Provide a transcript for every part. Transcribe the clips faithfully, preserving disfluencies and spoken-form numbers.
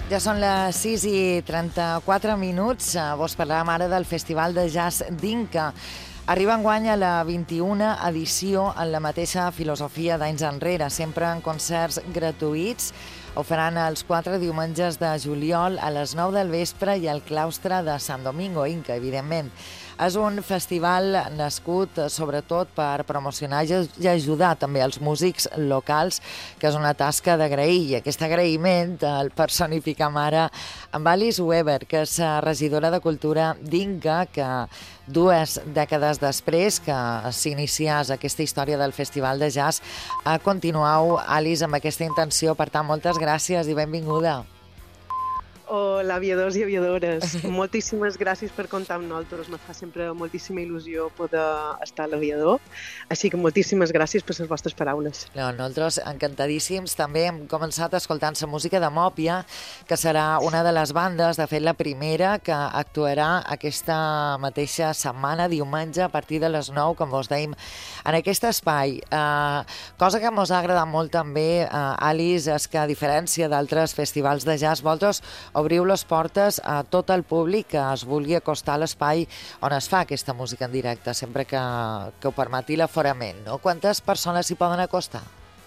Ja són les sis i trenta-quatre minuts. Vos parlàvem ara del Festival de Jazz d'Inca. Arriba enguany a la vint-i-una edició en la mateixa filosofia d'anys enrere, sempre en concerts gratuïts. Ho faran els quatre diumenges de juliol a les nou del vespre i al claustre de Sant Domingo, Inca, evidentment. És un festival nascut sobretot per promocionar i ajudar també els músics locals, que és una tasca d'agrair. I aquest agraïment el personificam ara amb Alice Weber, que és regidora de Cultura d'Inca, que dues dècades després que s'iniciés aquesta història del Festival de Jazz, continueu, Alice, amb aquesta intenció. Per tant, moltes gràcies i benvinguda. Hola, aviadors i aviadores. Moltíssimes gràcies per comptar amb nosaltres. Me fa sempre moltíssima il·lusió poder estar a l'aviador. Així que moltíssimes gràcies per les vostres paraules. No, nosaltres encantadíssims. També hem començat escoltant la música de Mòpia, que serà una de les bandes, de fet la primera, que actuarà aquesta mateixa setmana, diumenge, a partir de les nou, com vos dèiem, en aquest espai. Eh, cosa que mos ha agradat molt també, eh, Alice, és que a diferència d'altres festivals de jazz, vosaltres obriu les portes a tot el públic que es vulgui acostar a l'espai on es fa aquesta música en directe, sempre que, que ho permeti l'aforament, no? Quantes persones s'hi poden acostar?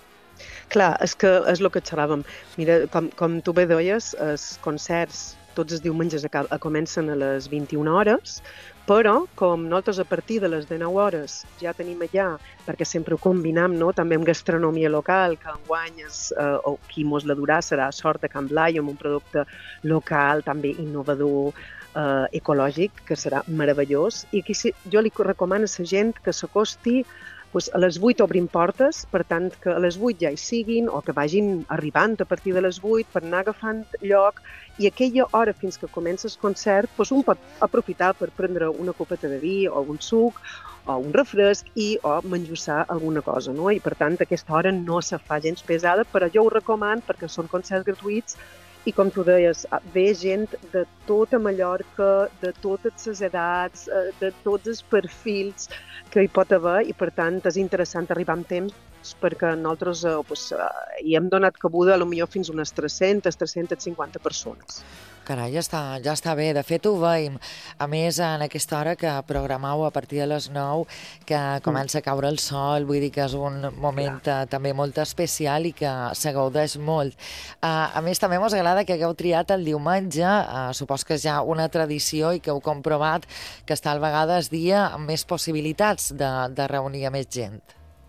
Clar, és que és el que xerràvem. Mira, com, com tu bé deies, els concerts tots els diumenges comencen a les vint-i-una hores, però com nosaltres a partir de les dinou hores ja tenim allà, perquè sempre ho combinam, no? També amb gastronomia local, que enguany és, eh, o qui mos la durà serà Sort de Can Blai, amb un producte local, també innovador, eh, ecològic, que serà meravellós. I aquí jo li recomano a la gent que s'acosti. Pues a les vuit obrim portes, per tant que a les vuit ja hi siguin o que vagin arribant a partir de les vuit per anar agafant lloc, i aquella hora fins que comença el concert pues un pot aprofitar per prendre una copeta de vi o un suc o un refresc i o menjussar alguna cosa, no? I per tant aquesta hora no se fa gens pesada, però jo ho recomano perquè són concerts gratuïts. I com tu deies, ve gent de tota Mallorca, de totes les edats, de tots els perfils que hi pot haver, i per tant és interessant arribar amb temps perquè nosaltres eh, pues, eh, hi hem donat cabuda a lo millor fins unes tres-centes, tres-centes cinquanta persones. Carai, ja està, ja està bé. De fet, ho veiem. A més, en aquesta hora que programau a partir de les nou, que comença a caure el sol, vull dir que és un moment Clar. també molt especial i que se gaudeix molt. Uh, a més, també mos agrada que hagueu triat el diumenge, uh, supos que és ja una tradició i que heu comprovat que està al vegades dia amb més possibilitats de, de reunir a més gent.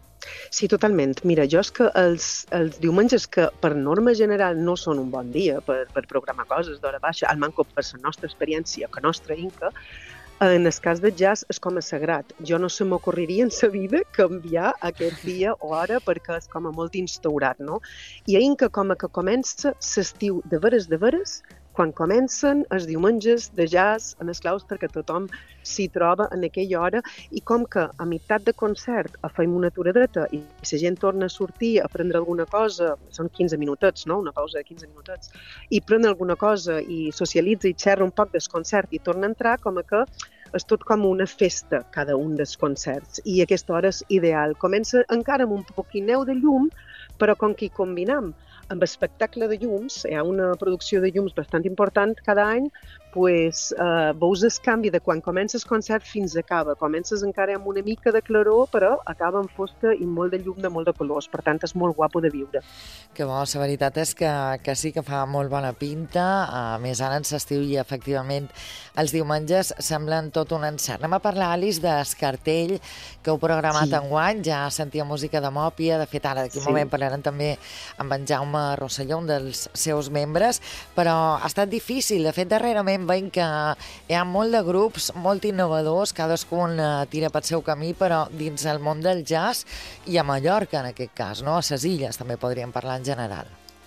Sí, totalment. Mira, jo és que els, els diumenges que per norma general no són un bon dia per, per programar coses d'hora baixa, al manco per la nostra experiència, que nostra Inca, en el cas de jazz és com a sagrat. Jo no se m'ocorreria en la vida canviar aquest dia o hora perquè és com a molt instaurat, no? I a Inca com a que comença l'estiu de veres de veres, quan comencen els diumenges de jazz en el claustre, que tothom s'hi troba en aquella hora, i com que a meitat de concert fem una aturadeta i la gent torna a sortir a prendre alguna cosa, són quinze minutets, no? Una pausa de quinze minutets, i pren alguna cosa i socialitza i xerra un poc del concert i torna a entrar, com a que és tot com una festa, cada un dels concerts, i aquesta hora és ideal. Comença encara amb un poquineu de llum, però com que hi combinam amb espectacle de llums, hi ha una producció de llums bastant important cada any, pues, eh, veus el canvi de quan comença el concert fins acaba. Comences encara amb una mica de claror, però acaba amb fosca i molt de llum de molt de colors. Per tant, és molt guapo de viure. Que bo, la veritat és que, que sí que fa molt bona pinta. A més, ara en l'estiu i efectivament els diumenges semblen tot un encert. Anem a parlar, Alice, del cartell que heu programat sí. enguany. Ja sentia música de Mòpia. De fet, ara d'aquí un sí. moment parlarem també amb en Jaume Rosselló, un dels seus membres, però ha estat difícil. De fet, darrerament veiem que hi ha molt de grups, molt innovadors, cadascun tira pel seu camí, però dins el món del jazz i a Mallorca, en aquest cas, no? A les illes també podríem parlar en general.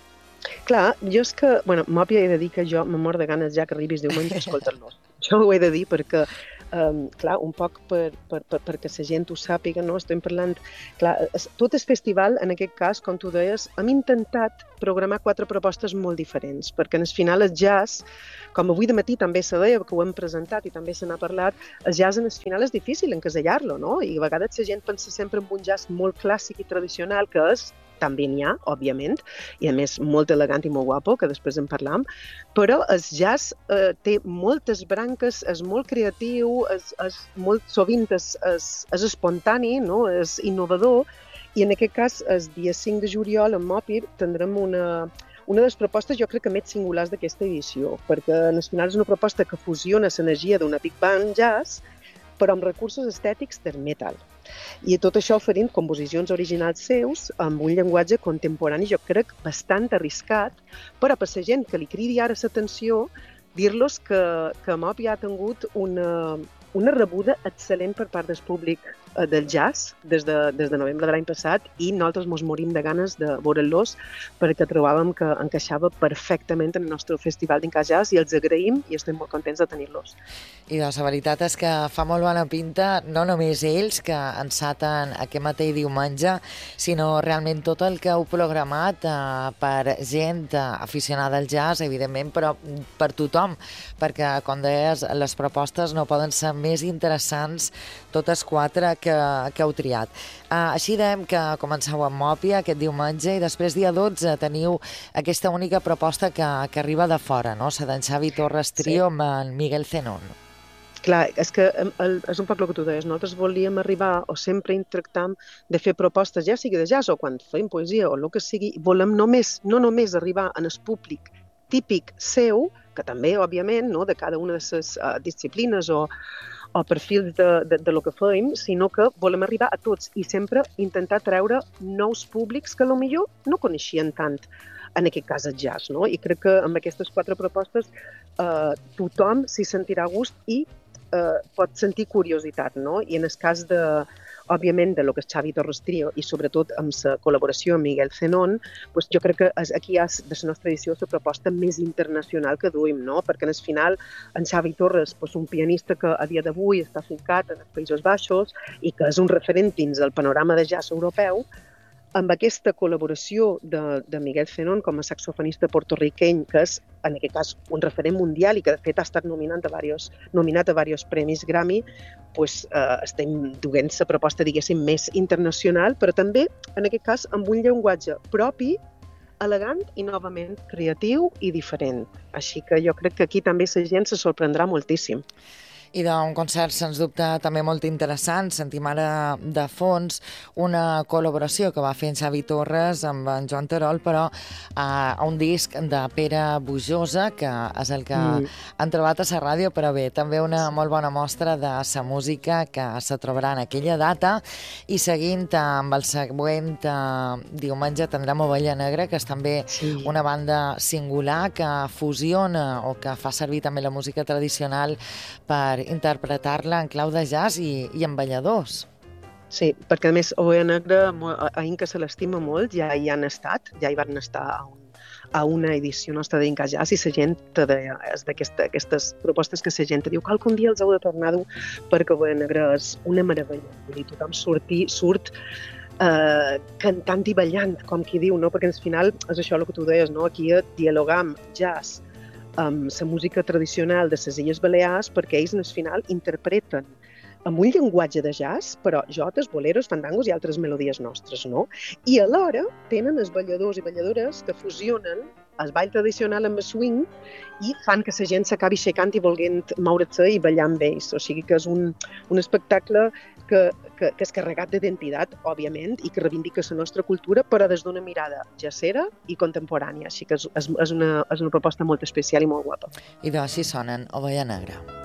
Clar, jo és que, bueno, Mòpia he de dir que jo me mor de ganes ja que arribis diumenge a escoltar-los. Jo ho he de dir perquè Um, clar, un poc per, per, per, perquè la gent ho sàpiga, no? Estem parlant... Clar, tot el festival, en aquest cas, com tu deies, hem intentat programar quatre propostes molt diferents, perquè en el final el jazz, com avui de matí també se deia, que ho hem presentat i també se n'ha parlat, el jazz en el final és difícil encasellar-lo, no? I a vegades la gent pensa sempre en un jazz molt clàssic i tradicional, que és també n'hi ha, òbviament, i a més molt elegant i molt guapo, que després en parlam, però el jazz eh, té moltes branques, és molt creatiu, és, és molt, sovint és, és, és espontani, no? És innovador, i en aquest cas, el dia cinc de juliol, en Mòpir, tindrem una, una de les propostes, jo crec que més singulars d'aquesta edició, perquè al final és una proposta que fusiona l'energia d'una big band jazz, però amb recursos estètics del metal. I tot això oferint composicions originals seus amb un llenguatge contemporani, jo crec, bastant arriscat, però per la gent que li cridi ara l'atenció, dir-los que, que Mòpir ha tingut una, una rebuda excel·lent per part del públic del jazz des de, des de novembre de l'any passat i nosaltres ens morim de ganes de veure-los perquè trobàvem que encaixava perfectament en el nostre festival d'Inca Jazz i els agraïm i estem molt contents de tenir-los. I doncs la veritat és que fa molt bona pinta, no només ells que enceten aquest mateix diumenge, sinó realment tot el que heu programat eh, per gent eh, aficionada al jazz, evidentment, però per tothom, perquè, com deies, les propostes no poden ser més interessants totes quatre que, que heu triat. Uh, així dèiem que comenceu amb Mòpia aquest diumenge i després dia dotze teniu aquesta única proposta que, que arriba de fora, no? La d'en Xavi Torres Trio sí. amb en Miguel Zenón. Clar, és que el, és un poc el que tu deies, nosaltres volíem arribar o sempre tractam de fer propostes, ja sigui de jazz o quan fem poesia o el que sigui, volem només, no només arribar en el públic típic seu, que també, òbviament, no, de cada una de les uh, disciplines o, o perfils de, de, de lo que fem, sinó que volem arribar a tots i sempre intentar treure nous públics que potser no coneixien tant, en aquest cas el jazz, no? I crec que amb aquestes quatre propostes eh, tothom s'hi sentirà a gust i eh, pot sentir curiositat, no? I en el cas de, òbviament, de lo que és Xavi Torres Trio i sobretot amb la col·laboració amb Miguel Zenón, doncs jo crec que aquí hi ha de la nostra edició la proposta més internacional que duim, no? Perquè en el final en Xavi Torres, doncs, un pianista que a dia d'avui està fincat en els Països Baixos i que és un referent dins del panorama de jazz europeu, amb aquesta col·laboració de, de Miguel Zenón com a saxofonista portorriqueny, que és, en aquest cas, un referent mundial i que, de fet, ha estat nominat a diversos, nominat a diversos premis Grammy, doncs, eh, estem duent la proposta, diguéssim, més internacional, però també, en aquest cas, amb un llenguatge propi, elegant i, novament, creatiu i diferent. Així que jo crec que aquí també la gent se sorprendrà moltíssim. I d'un concert, sens dubte, també molt interessant. Sentim ara de fons una col·laboració que va fer en Xavi Torres amb en Joan Terol, però a un disc de Pere Bujosa, que és el que mm. han trobat a la ràdio, però bé, també una molt bona mostra de la música que se trobarà en aquella data. I seguint amb el següent eh, diumenge tindrem Ovella Negra, que és també sí. una banda singular que fusiona o que fa servir també la música tradicional per interpretar-la en clau de jazz i, i amb balladors. Sí, perquè a més Ovella Negra, a Inca se l'estima molt, ja hi han estat, ja hi van estar a, un, a una edició nostra d'Inca Jazz i la gent de, és d'aquestes propostes que la gent diu que algun dia els heu de tornar a dur perquè Ovella Negra és una meravella. Vull dir, tothom sortir, surt eh, cantant i ballant, com qui diu, no? Perquè al final és això el que tu deies, no? Aquí dialogam jazz amb la música tradicional de les Illes Balears perquè ells, al final, interpreten amb un llenguatge de jazz, però jotes, boleros, fandangos i altres melodies nostres, no? I alhora tenen els balladors i balladores que fusionen el ball tradicional amb el swing i fan que la gent s'acabi aixecant i volguent moure's i ballar amb ells. O sigui que és un, un espectacle que, que, que és carregat d'identitat, òbviament, i que reivindica la nostra cultura, però des d'una mirada jazzera i contemporània. Així que és, és, és, una, és una proposta molt especial i molt guapa. I doncs així sonen Ovella Negra.